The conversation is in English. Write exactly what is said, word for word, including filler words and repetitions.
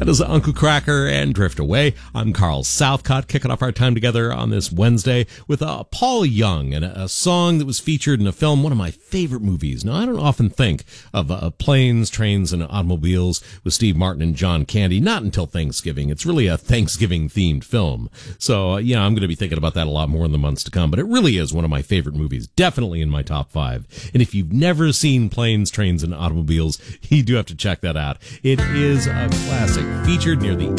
That is Uncle Cracker and Drift Away. I'm Carl Southcott, kicking off our time together on this Wednesday with uh, Paul Young and a, a song that was featured in a film, one of my favorite movies. Now, I don't often think of uh, planes, trains, and automobiles with Steve Martin and John Candy, not until Thanksgiving. It's really a Thanksgiving-themed film. So, uh, you know, I'm going to be thinking about that a lot more in the months to come, but it really is one of my favorite movies, definitely in my top five. And if you've never seen Planes, Trains, and Automobiles, you do have to check that out. It is a classic, featured near the